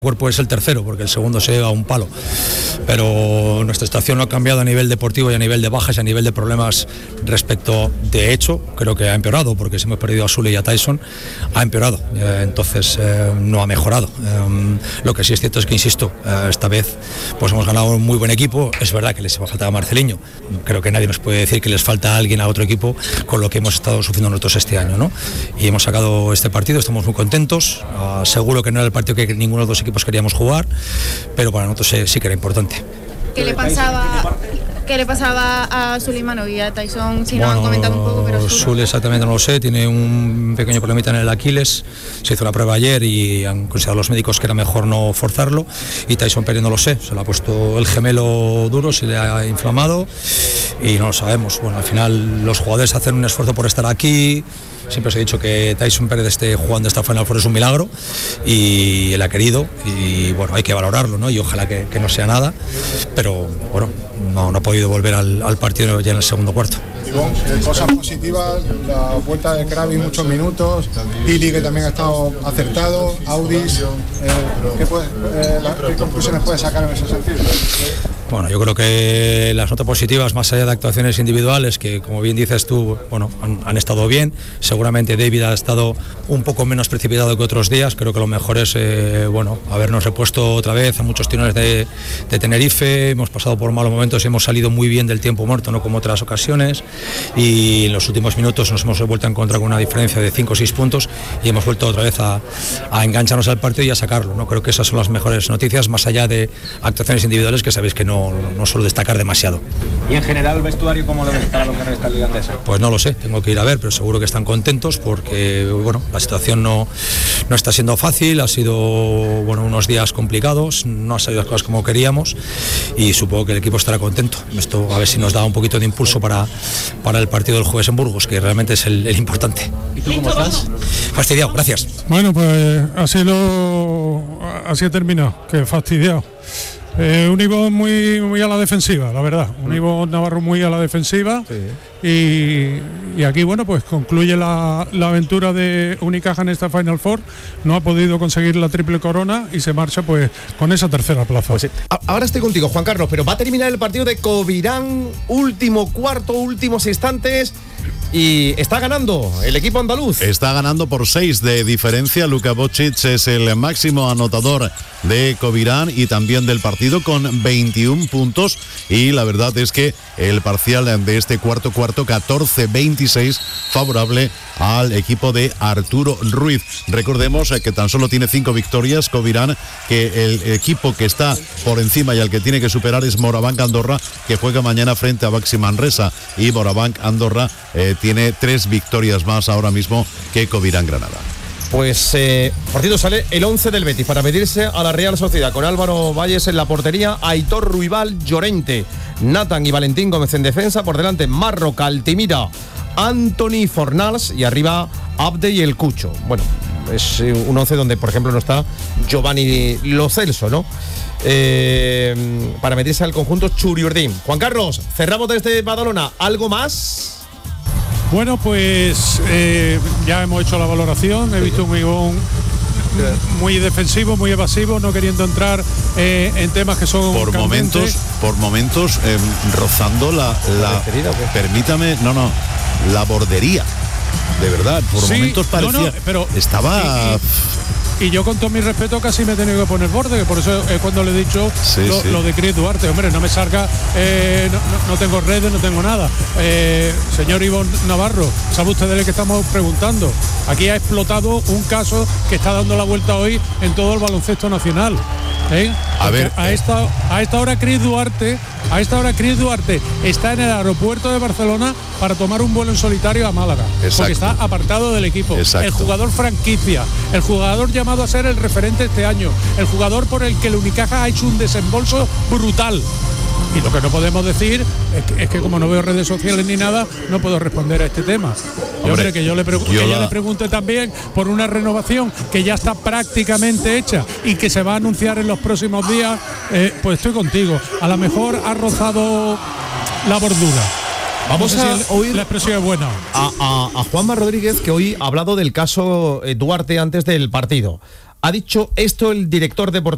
cuerpo es el tercero, porque el segundo se lleva un palo, pero nuestra situación no ha cambiado a nivel deportivo y a nivel de bajas y a nivel de problemas respecto, de hecho, creo que ha empeorado, porque si hemos perdido a Sule y a Tyson, ha empeorado, entonces no ha mejorado. Lo que sí es cierto es que, insisto, esta vez pues hemos ganado un muy buen equipo. Es verdad que les va a faltar a Marceliño, creo que nadie nos puede decir que les falta a alguien a otro equipo con lo que hemos estado sufriendo nosotros este año, ¿no? Y hemos sacado este partido, estamos muy contentos, seguro que no era el partido que ninguno de los dos equipos queríamos jugar, pero para nosotros sí que era importante. ¿Qué le pasaba a Suleimánov y a Tyson? Si nos han comentado un poco, pero Sule exactamente no lo sé, tiene un pequeño problemita en el Aquiles, se hizo una prueba ayer y han considerado los médicos que era mejor no forzarlo, y Tyson Pérez no lo sé, se le ha puesto el gemelo duro, se le ha inflamado y no lo sabemos. Bueno, al final los jugadores hacen un esfuerzo por estar aquí. Siempre os he dicho que Tyson Pérez esté jugando esta Final Four es un milagro y él ha querido, y bueno, hay que valorarlo, ¿no? Y ojalá que no sea nada, pero bueno, no ha podido volver al partido ya en el segundo cuarto. Cosas positivas, la vuelta de Krabi muchos minutos, Pili que también ha estado acertado, Audis, ¿qué conclusiones puedes sacar en ese sentido? Bueno, yo creo que las notas positivas, más allá de actuaciones individuales, que como bien dices tú, bueno, han estado bien. Seguramente David ha estado un poco menos precipitado que otros días. Creo que lo mejor es, habernos repuesto otra vez a muchos tirones de Tenerife. Hemos pasado por malos momentos y hemos salido muy bien del tiempo muerto, no como otras ocasiones. Y en los últimos minutos nos hemos vuelto a encontrar con una diferencia de 5 o 6 puntos y hemos vuelto otra vez a engancharnos al partido y a sacarlo, ¿no? Creo que esas son las mejores noticias, más allá de actuaciones individuales que sabéis que no suelo destacar demasiado. ¿Y en general el vestuario cómo lo ves para lo que resta el Liga Andesa? Pues no lo sé, tengo que ir a ver, pero seguro que están contentos porque bueno, la situación no está siendo fácil, ha sido unos días complicados, no han salido las cosas como queríamos y supongo que el equipo estará contento. Esto a ver si nos da un poquito de impulso para el partido del jueves en Burgos, que realmente es el importante. ¿Y tú cómo estás? Fastidiado, gracias. Bueno, pues así he terminado, que fastidiado. Un Ivonne muy a la defensiva, la verdad. Un Ivonne Navarro muy a la defensiva. Sí. Y aquí, bueno, pues concluye la aventura de Unicaja en esta Final Four. No ha podido conseguir la triple corona y se marcha pues con esa tercera plaza. Pues sí. Ahora estoy contigo, Juan Carlos, pero va a terminar el partido de Covirán, último cuarto, últimos instantes. Y está ganando el equipo andaluz. Está ganando por 6 de diferencia. Luka Bocic es el máximo anotador de Covirán y también del partido con 21 puntos. Y la verdad es que el parcial de este cuarto 14-26 favorable al equipo de Arturo Ruiz. Recordemos que tan solo tiene 5 victorias Covirán, que el equipo que está por encima y al que tiene que superar es Morabanc Andorra, que juega mañana frente a Baxi Manresa, y Morabanc Andorra tiene 3 victorias más ahora mismo que Covirán Granada. Pues partido sale el 11 del Betis para medirse a la Real Sociedad, con Álvaro Valles en la portería, Aitor Ruibal, Llorente, Nathan y Valentín Gómez en defensa, por delante Marro, Altimira, Anthony Fornals y arriba Abde y el Cucho. Bueno, es un 11 donde por ejemplo no está Giovanni Lo Celso, ¿no? Para medirse al conjunto Churiurdín. Juan Carlos, cerramos desde Badalona. ¿Algo más? Bueno, pues ya hemos hecho la valoración. He visto un Ivonne muy defensivo, muy evasivo, no queriendo entrar en temas que son por momentos rozando la permítame, la bordería. De verdad, por momentos parecía, pero estaba... Y yo, con todo mi respeto, casi me he tenido que poner borde, por eso es cuando le he dicho lo de Chris Duarte. Hombre, no me salga, no tengo redes, no tengo nada. Señor Ivonne Navarro, ¿sabe usted de qué estamos preguntando? Aquí ha explotado un caso que está dando la vuelta hoy en todo el baloncesto nacional. A esta hora Chris Duarte está en el aeropuerto de Barcelona para tomar un vuelo en solitario a Málaga. Exacto. Porque está apartado del equipo. Exacto. El jugador franquicia, el jugador llamado a ser el referente este año, el jugador por el que el Unicaja ha hecho un desembolso brutal. Y lo que no podemos decir es que como no veo redes sociales ni nada, no puedo responder a este tema. Hombre, que yo le pregunte también por una renovación que ya está prácticamente hecha y que se va a anunciar en los próximos días, pues estoy contigo. A lo mejor ha rozado la bordura. Vamos a oír la expresión es buena. A Juanma Rodríguez, que hoy ha hablado del caso Duarte antes del partido. Ha dicho esto el director deportivo